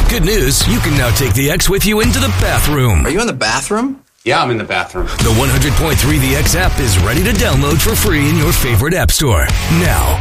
Good news, you can now take the X with you into the bathroom. Are you in the bathroom? Yeah, I'm in the bathroom. The 100.3 The X app is ready to download for free in your favorite app store now.